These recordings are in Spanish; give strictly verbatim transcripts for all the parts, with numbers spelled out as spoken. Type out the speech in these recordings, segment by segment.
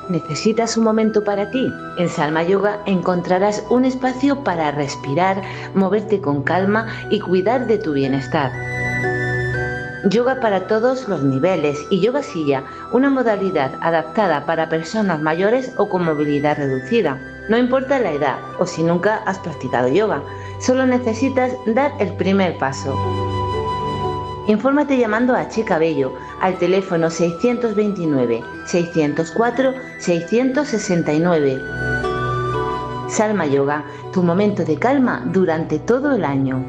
¿Necesitas un momento para ti? En Salma Yoga encontrarás un espacio para respirar, moverte con calma y cuidar de tu bienestar. Yoga para todos los niveles y Yoga Silla, una modalidad adaptada para personas mayores o con movilidad reducida. No importa la edad o si nunca has practicado yoga, solo necesitas dar el primer paso. Infórmate llamando a Che Cabello al teléfono seiscientos veintinueve, seiscientos cuatro, seiscientos sesenta y nueve. Salma Yoga, tu momento de calma durante todo el año.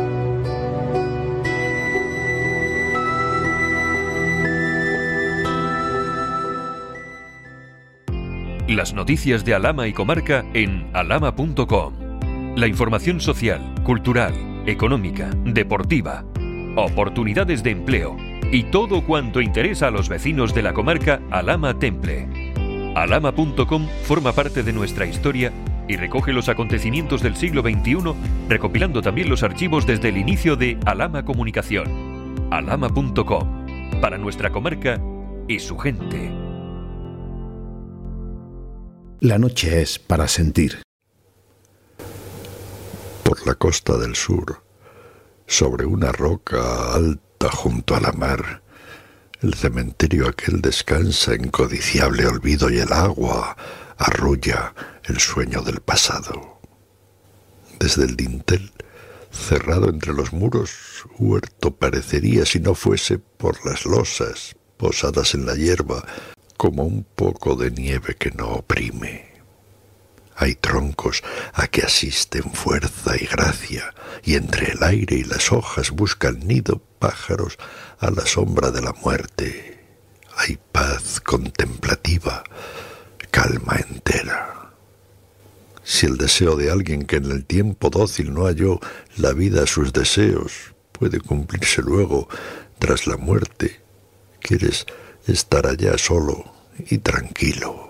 Las noticias de Alhama y comarca en alhama punto com. La información social, cultural, económica, deportiva, oportunidades de empleo y todo cuanto interesa a los vecinos de la comarca Alhama Temple. alhama punto com forma parte de nuestra historia y recoge los acontecimientos del siglo veintiuno, recopilando también los archivos desde el inicio de Alhama Comunicación. alhama punto com, para nuestra comarca y su gente. La noche es para sentir. Por la costa del sur, sobre una roca alta junto a la mar, el cementerio aquel descansa en codiciable olvido y el agua arrulla el sueño del pasado. Desde el dintel, cerrado entre los muros, huerto parecería si no fuese por las losas posadas en la hierba, como un poco de nieve que no oprime. Hay troncos a que asisten fuerza y gracia, y entre el aire y las hojas buscan nido pájaros a la sombra de la muerte. Hay paz contemplativa, calma entera. Si el deseo de alguien que en el tiempo dócil no halló la vida a sus deseos puede cumplirse luego tras la muerte, quieres estar allá solo y tranquilo.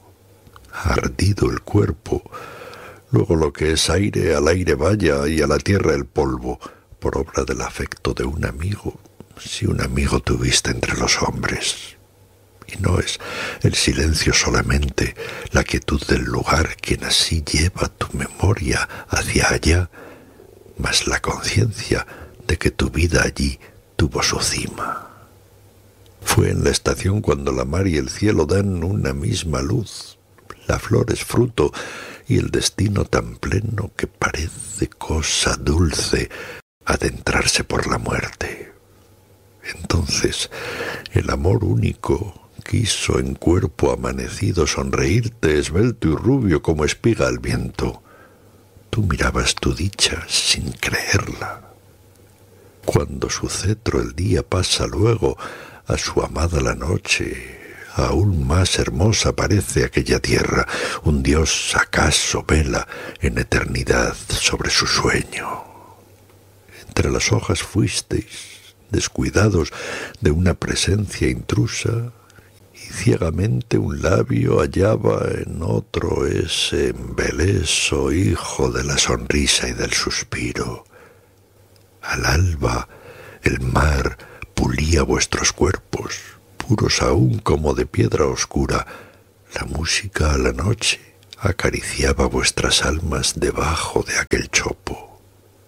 Ardido el cuerpo, luego lo que es aire al aire vaya y a la tierra el polvo, por obra del afecto de un amigo, si un amigo tuviste entre los hombres. Y no es el silencio solamente, la quietud del lugar quien así lleva tu memoria hacia allá, mas la conciencia de que tu vida allí tuvo su cima. Fue en la estación cuando la mar y el cielo dan una misma luz. La flor es fruto y el destino tan pleno que parece cosa dulce adentrarse por la muerte. Entonces el amor único quiso en cuerpo amanecido sonreírte esbelto y rubio como espiga al viento. Tú mirabas tu dicha sin creerla. Cuando su cetro el día pasa luego a su amada la noche, aún más hermosa parece aquella tierra. Un dios acaso vela en eternidad sobre su sueño. Entre las hojas fuisteis, descuidados de una presencia intrusa, y ciegamente un labio hallaba en otro ese embeleso hijo de la sonrisa y del suspiro. Al alba, el mar pulía vuestros cuerpos, puros aún como de piedra oscura. La música a la noche acariciaba vuestras almas debajo de aquel chopo.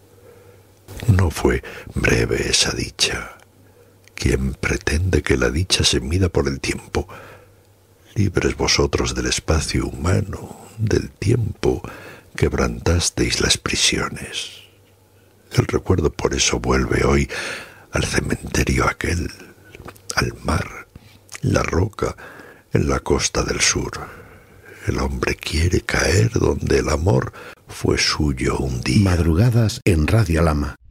No fue breve esa dicha. ¿Quién pretende que la dicha se mida por el tiempo? Libres vosotros del espacio humano, del tiempo, quebrantasteis las prisiones. El recuerdo por eso vuelve hoy al cementerio aquel, al mar, la roca, en la costa del sur. El hombre quiere caer donde el amor fue suyo un día. Madrugadas en Radio Alhama.